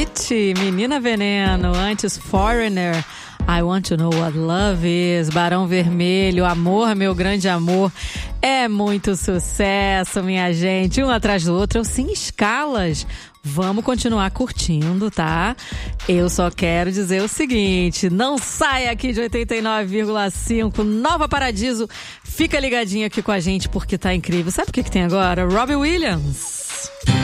Menina Veneno, antes Foreigner, I Want to Know What Love Is, Barão Vermelho, Amor, Meu Grande Amor. É muito sucesso, minha gente, um atrás do outro, sim, escalas. Vamos continuar curtindo, tá? Eu só quero dizer o seguinte, não saia aqui de 89,5, Nova Paradiso. Fica ligadinho aqui com a gente porque tá incrível. Sabe o que tem agora? Robbie Williams.